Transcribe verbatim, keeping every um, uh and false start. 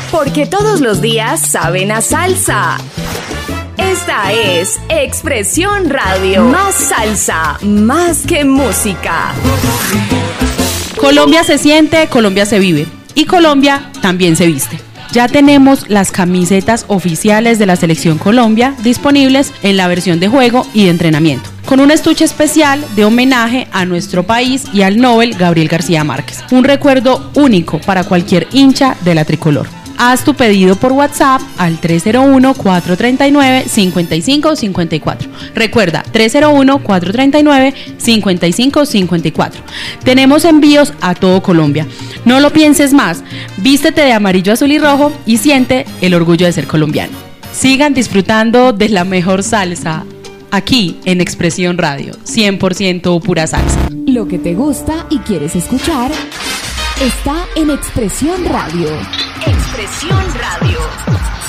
Porque todos los días saben a salsa. Esta es Expresión Radio. Más salsa, más que música. Colombia se siente, Colombia se vive y Colombia también se viste. Ya tenemos las camisetas oficiales de la Selección Colombia disponibles en la versión de juego y de entrenamiento, con un estuche especial de homenaje a nuestro país y al Nobel Gabriel García Márquez. Un recuerdo único para cualquier hincha de la tricolor. Haz tu pedido por WhatsApp al tres cero uno, cuatro tres nueve, cinco cinco cinco cuatro. Recuerda, tres cero uno, cuatro tres nueve, cinco cinco cinco cuatro. Tenemos envíos a todo Colombia. No lo pienses más. Vístete de amarillo, azul y rojo y siente el orgullo de ser colombiano. Sigan disfrutando de la mejor salsa aquí en Expresión Radio. cien por ciento pura salsa. Lo que te gusta y quieres escuchar está en Expresión Radio. Expresión Radio.